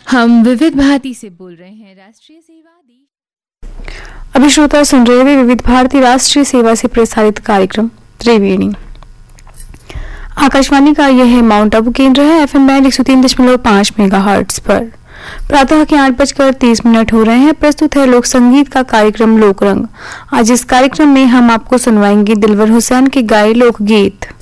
हम विविध भारती से बोल रहे हैं। राष्ट्रीय सेवा अभी श्रोता सुन रहे थे विविध भारती राष्ट्रीय सेवा से प्रसारित कार्यक्रम त्रिवेणी। आकाशवाणी का यह है माउंट आबू केंद्र है। एफएम बैंड 103.5 मेगाहर्ट्ज पर प्रातः के 8:30 हो रहे हैं। प्रस्तुत है लोक संगीत का कार्यक्रम लोकरंग। आज इस कार्यक्रम में हम आपको सुनवाएंगे दिलवर हुसैन के गाए लोकगीत।